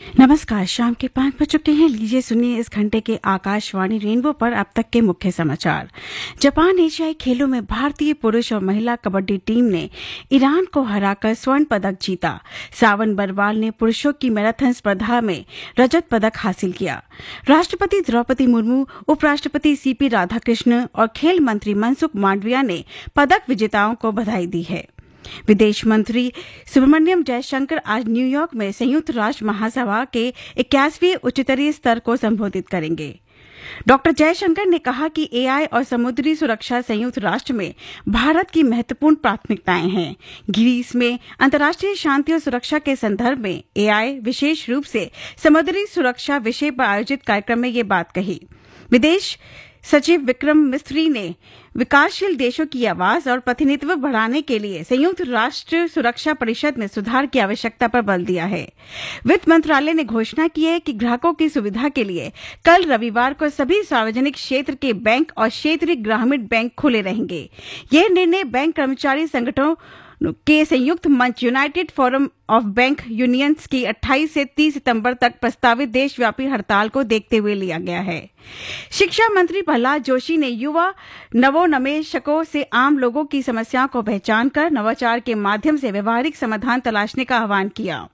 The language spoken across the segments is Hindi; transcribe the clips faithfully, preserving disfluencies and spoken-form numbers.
नमस्कार। शाम के पांच बज चुके हैं। लीजिए सुनिए इस घंटे के आकाशवाणी रेनबो पर अब तक के मुख्य समाचार। जापान एशियाई खेलों में भारतीय पुरुष और महिला कबड्डी टीम ने ईरान को हराकर स्वर्ण पदक जीता। सावन बरवाल ने पुरुषों की मैराथन स्पर्धा में रजत पदक हासिल किया। राष्ट्रपति द्रौपदी मुर्मू, उपराष्ट्रपति सीपी राधाकृष्ण और खेल मंत्री मनसुख मांडविया ने पदक विजेताओं को बधाई दी है। विदेश मंत्री सुब्रमण्यम जयशंकर आज न्यूयॉर्क में संयुक्त राष्ट्र महासभा के इक्यासवीं उच्चस्तरीय स्तर को संबोधित करेंगे। डॉक्टर जयशंकर ने कहा कि एआई और समुद्री सुरक्षा संयुक्त राष्ट्र में भारत की महत्वपूर्ण प्राथमिकताएं हैं। ग्रीस में अंतर्राष्ट्रीय शांति और सुरक्षा के संदर्भ में एआई, विशेष रूप से समुद्री सुरक्षा विषय पर आयोजित कार्यक्रम में ये बात कही। विदेश सचिव विक्रम मिस्री ने विकासशील देशों की आवाज और प्रतिनिधित्व बढ़ाने के लिए संयुक्त राष्ट्र सुरक्षा परिषद में सुधार की आवश्यकता पर बल दिया है। वित्त मंत्रालय ने घोषणा की है कि ग्राहकों की सुविधा के लिए कल रविवार को सभी सार्वजनिक क्षेत्र के बैंक और क्षेत्रीय ग्रामीण बैंक खुले रहेंगे। यह निर्णय बैंक कर्मचारी संगठनों के संयुक्त मंच United forum of bank unions की अट्ठाईस से तीस सितंबर तक प्रस्तावित देशव्यापी हड़ताल को देखते हुए लिया गया है। शिक्षा मंत्री प्रहलाद जोशी ने युवा नवोन्मेषकों से आम लोगों की समस्याओं को पहचान कर नवाचार के माध्यम से व्यवहारिक समाधान तलाशने का आह्वान किया।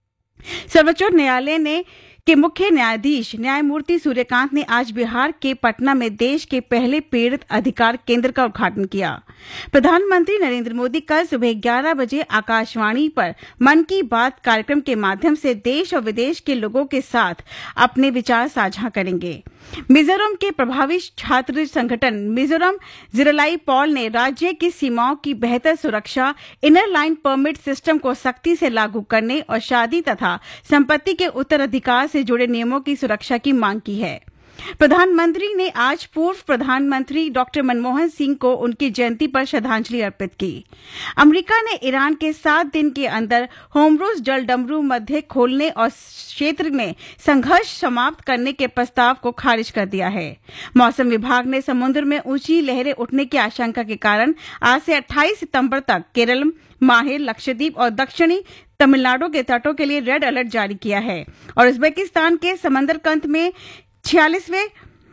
सर्वोच्च न्यायालय ने के मुख्य न्यायाधीश न्यायमूर्ति सूर्यकांत ने आज बिहार के पटना में देश के पहले पीड़ित अधिकार केंद्र का उद्घाटन किया। प्रधानमंत्री नरेंद्र मोदी कल सुबह ग्यारह बजे आकाशवाणी पर मन की बात कार्यक्रम के माध्यम से देश और विदेश के लोगों के साथ अपने विचार साझा करेंगे। मिजोरम के प्रभावी छात्र संगठन मिजोरम जिरलाई पॉल ने राज्य की सीमाओं की बेहतर सुरक्षा, इनर लाइन परमिट सिस्टम को सख्ती से लागू करने और शादी तथा संपत्ति के उत्तराधिकार से जुड़े नियमों की सुरक्षा की मांग की है। प्रधानमंत्री ने आज पूर्व प्रधानमंत्री डॉक्टर मनमोहन सिंह को उनकी जयंती पर श्रद्धांजलि अर्पित की। अमेरिका ने ईरान के सात दिन के अंदर होर्मुज जलडमरू मध्य खोलने और क्षेत्र में संघर्ष समाप्त करने के प्रस्ताव को खारिज कर दिया है। मौसम विभाग ने समुद्र में ऊंची लहरें उठने की आशंका के कारण आज से अट्ठाईस सितंबर तक केरल, माहे, लक्षद्वीप और दक्षिणी तमिलनाडु के तटों के लिए रेड अलर्ट जारी किया है। और उज्बेकिस्तान के समंदरकंद में छियालीसवें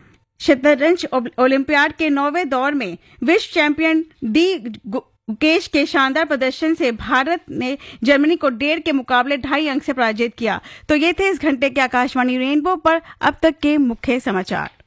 शतरंज ओलंपियाड के नौवें दौर में विश्व चैंपियन डी गुकेश के शानदार प्रदर्शन से भारत ने जर्मनी को डेढ़ के मुकाबले ढाई अंक से पराजित किया। तो ये थे इस घंटे के आकाशवाणी रेनबो पर अब तक के मुख्य समाचार।